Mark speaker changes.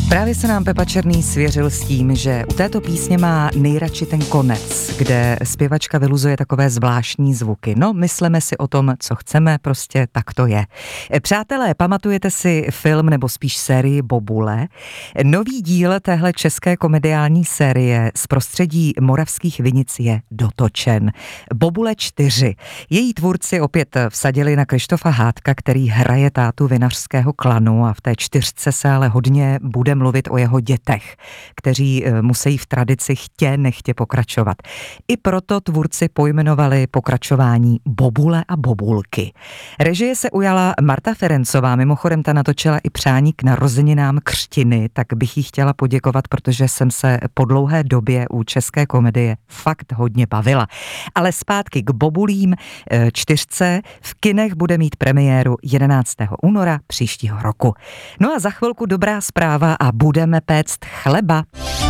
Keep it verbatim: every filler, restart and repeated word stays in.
Speaker 1: Právě se nám Pepa Černý svěřil s tím, že u této písně má nejradši ten konec, kde zpěvačka vyluzuje takové zvláštní zvuky. No, myslíme si o tom, co chceme, prostě tak to je. Přátelé, pamatujete si film nebo spíš sérii Bobule? Nový díl téhle české komediální série z prostředí Moravských Vinic je dotočen. Bobule čtyři. Její tvůrci opět vsadili na Krištofa Hádka, který hraje tátu vinařského klanu, a v té čtyřce se ale hodně bude mluvit o jeho dětech, kteří musí v tradici chtě nechtě pokračovat. I proto tvůrci pojmenovali pokračování Bobule a Bobulky. Režie se ujala Marta Ferencová, mimochodem ta natočila i přání k narozeninám křtiny, tak bych jí chtěla poděkovat, protože jsem se po dlouhé době u české komedie fakt hodně bavila. Ale zpátky k Bobulím čtyřce. V kinech bude mít premiéru jedenáctého února příštího roku. No a za chvilku dobrá zpráva a budeme péct chleba.